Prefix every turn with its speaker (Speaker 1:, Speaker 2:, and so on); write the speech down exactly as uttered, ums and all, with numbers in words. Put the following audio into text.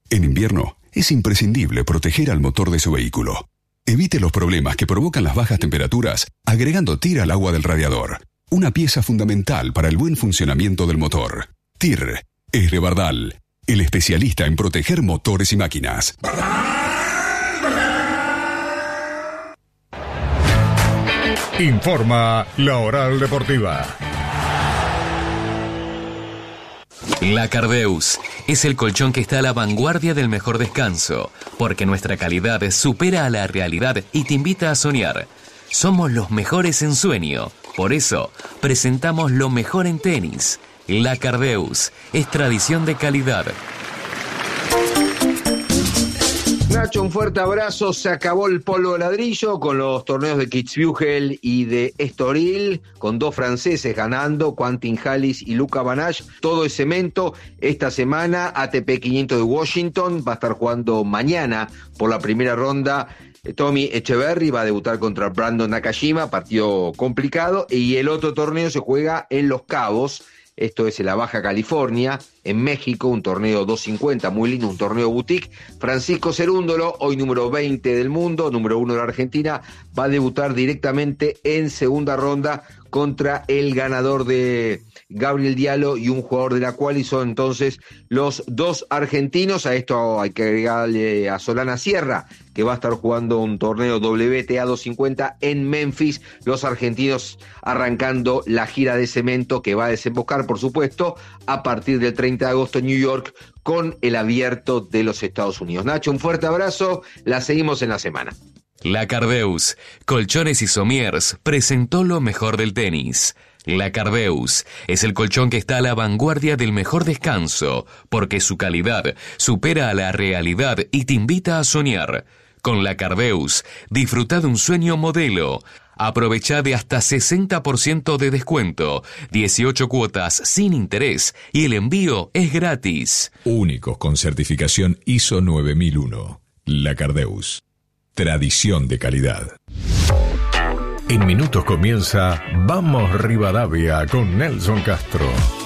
Speaker 1: En invierno, es imprescindible proteger al motor de su vehículo. Evite los problemas que provocan las bajas temperaturas agregando T I R al agua del radiador. Una pieza fundamental para el buen funcionamiento del motor. T I R es de Bardal, el especialista en proteger motores y máquinas.
Speaker 2: Informa La Oral Deportiva.
Speaker 3: La Cardeus es el colchón que está a la vanguardia del mejor descanso, porque nuestra calidad supera a la realidad y te invita a soñar. Somos los mejores en sueño, por eso presentamos lo mejor en tenis. La Cardeus es tradición de calidad.
Speaker 4: Nacho, un fuerte abrazo. Se acabó el polvo de ladrillo con los torneos de Kitzbühel y de Estoril, con dos franceses ganando, Quentin Halys y Luca Banach. Todo es cemento. Esta semana A T P quinientos de Washington va a estar jugando mañana por la primera ronda. Tommy Echeverry va a debutar contra Brandon Nakashima, partido complicado. Y el otro torneo se juega en Los Cabos. Esto es en la Baja California, en México, un torneo doscientos cincuenta, muy lindo, un torneo boutique. Francisco Cerúndolo, hoy número veinte del mundo, número uno de la Argentina, va a debutar directamente en segunda ronda contra el ganador de Gabriel Diallo y un jugador de la quali. Son entonces los dos argentinos. A esto hay que agregarle a Solana Sierra, que va a estar jugando un torneo W T A doscientos cincuenta en Memphis. Los argentinos arrancando la gira de cemento que va a desembocar, por supuesto, a partir del treinta de agosto en New York con el Abierto de los Estados Unidos. Nacho, un fuerte abrazo. La seguimos en la semana.
Speaker 3: La Cardeus, Colchones y Somiers, presentó lo mejor del tenis. La Cardeus es el colchón que está a la vanguardia del mejor descanso, porque su calidad supera a la realidad y te invita a soñar. Con la Cardeus, disfruta de un sueño modelo. Aprovecha de hasta sesenta por ciento de descuento, dieciocho cuotas sin interés y el envío es gratis.
Speaker 2: Únicos con certificación I S O nueve mil uno. La Cardeus. Tradición de calidad. En minutos comienza Vamos Rivadavia con Nelson Castro.